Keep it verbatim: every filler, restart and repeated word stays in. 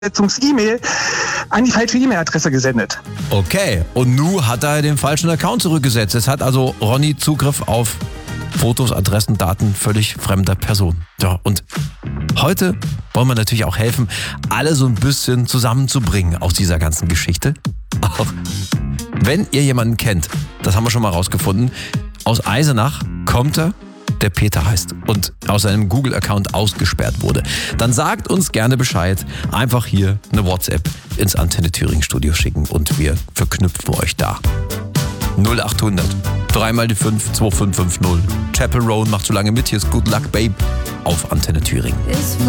E-Mail an die falsche E-Mail-Adresse gesendet. Okay, und nun hat er den falschen Account zurückgesetzt. Jetzt hat also Ronny Zugriff auf Fotos, Adressen, Daten völlig fremder Personen. Ja, und heute wollen wir natürlich auch helfen, alle so ein bisschen zusammenzubringen aus dieser ganzen Geschichte. Auch wenn ihr jemanden kennt, das haben wir schon mal rausgefunden, aus Eisenach kommt er, der Peter heißt und aus seinem Google-Account ausgesperrt wurde, dann sagt uns gerne Bescheid. Einfach hier eine WhatsApp ins Antenne Thüringen Studio schicken und wir verknüpfen euch da. null achthundert, drei mal die fünf, zwei fünf fünf null. Chapel Roan macht so lange mit. Hier ist Good Luck Babe auf Antenne Thüringen.